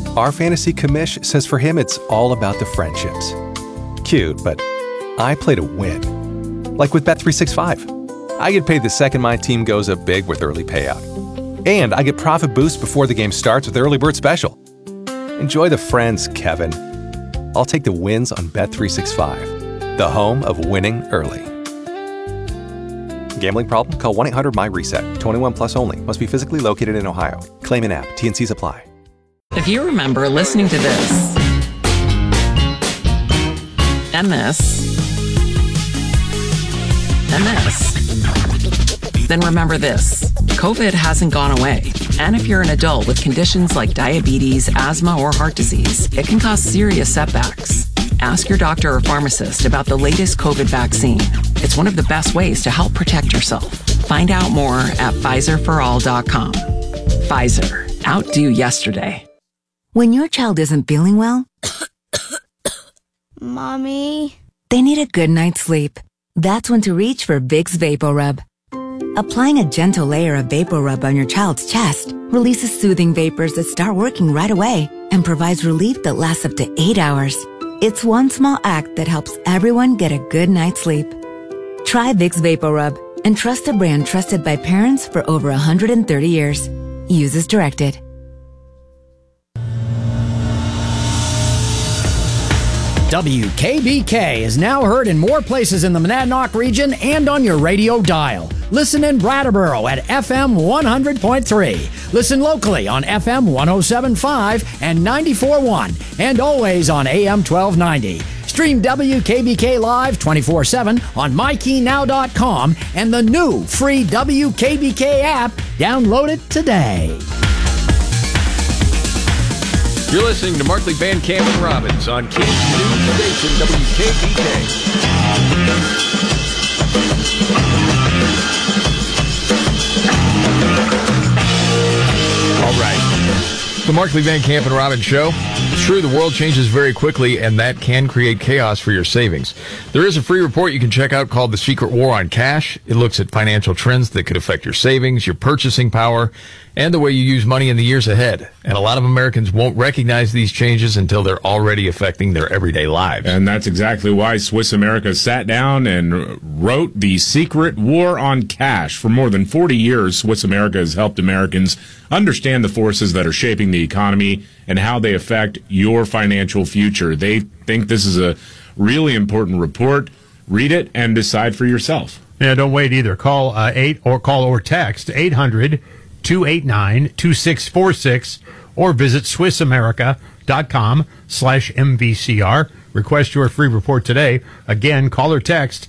Our fantasy commish says for him it's all about the friendships. Cute, but I play to win. Like with Bet365. I get paid the second my team goes up big with early payout. And I get profit boost before the game starts with Early Bird Special. Enjoy the friends, Kevin. I'll take the wins on Bet365, the home of winning early. Gambling problem? Call 1-800-MY-RESET. 21 plus only. Must be physically located in Ohio. Claim in app. T&Cs apply. If you remember listening to this and this and this, then remember this. COVID hasn't gone away. And if you're an adult with conditions like diabetes, asthma, or heart disease, it can cause serious setbacks. Ask your doctor or pharmacist about the latest COVID vaccine. It's one of the best ways to help protect yourself. Find out more at PfizerForAll.com. Pfizer. Outdo yesterday. When your child isn't feeling well, Mommy, they need a good night's sleep. That's when to reach for Vicks VapoRub. Applying a gentle layer of VapoRub on your child's chest releases soothing vapors that start working right away and provides relief that lasts up to 8 hours. It's one small act that helps everyone get a good night's sleep. Try Vicks VapoRub and trust a brand trusted by parents for over 130 years. Use as directed. WKBK is now heard in more places in the Monadnock region and on your radio dial. Listen in Brattleboro at FM 100.3. Listen locally on FM 107.5 and 94.1 and always on AM 1290. Stream WKBK Live 24/7 on MyKeyNow.com and the new free WKBK app. Download it today. You're listening to Markley, Van Camp, and Robbins on King's News Station, WKBK. All right. The Markley, Van Camp, and Robbins Show. It's true, the world changes very quickly, and that can create chaos for your savings. There is a free report you can check out called The Secret War on Cash. It looks at financial trends that could affect your savings, your purchasing power, and the way you use money in the years ahead. And a lot of Americans won't recognize these changes until they're already affecting their everyday lives. And that's exactly why Swiss America sat down and wrote The Secret War on Cash. For more than 40 years, Swiss America has helped Americans understand the forces that are shaping the economy and how they affect your financial future. They think this is a really important report. Read it and decide for yourself. Yeah, don't wait either. Call or text 800-289-2646 or visit SwissAmerica.com/MVCR. Request your free report today. Again, call or text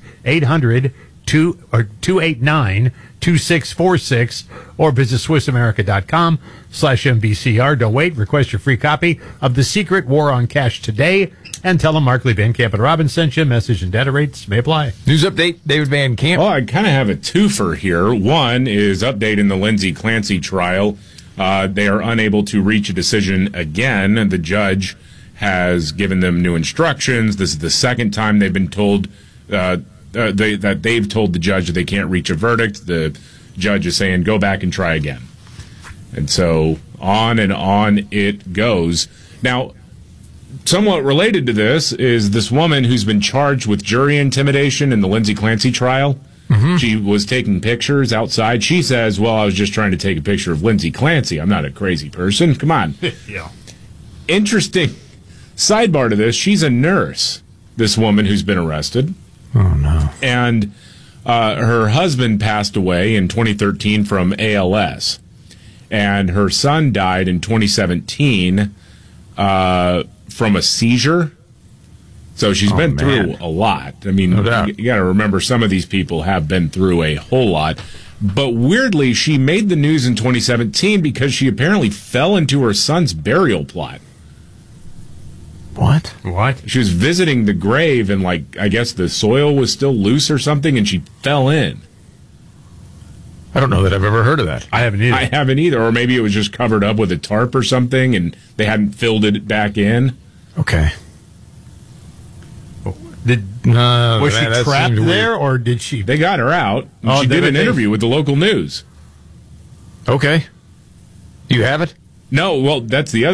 800-289-2646 or visit SwissAmerica.com/MVCR. Don't wait. Request your free copy of The Secret War on Cash today and tell them Markley, Van Camp, and Robbins sent you. Message and data rates may apply. News update, David Van Camp. Well, I kind of have a twofer here. One is update in the Lindsay Clancy trial. They are unable to reach a decision again. The judge has given them new instructions. This is the second time they've been told that they've told the judge that they can't reach a verdict. The judge is saying, go back and try again. And so on and on it goes. Now, somewhat related to this is this woman who's been charged with jury intimidation in the Lindsay Clancy trial. Mm-hmm. She was taking pictures outside. She says, well, I was just trying to take a picture of Lindsay Clancy. I'm not a crazy person. Come on. Yeah. Interesting sidebar to this. She's a nurse, this woman who's been arrested. Oh, no. And her husband passed away in 2013 from ALS. And her son died in 2017 from a seizure. So she's been through a lot. I mean, you got to remember some of these people have been through a whole lot. But weirdly, she made the news in 2017 because she apparently fell into her son's burial plot. What? She was visiting the grave and, I guess the soil was still loose or something, and she fell in. I don't know that I've ever heard of that. I haven't either. Or maybe it was just covered up with a tarp or something, and they hadn't filled it back in. Okay. Was she trapped there, or did she? They got her out. She did an interview with the local news. Okay. Do you have it? No, well, that's the other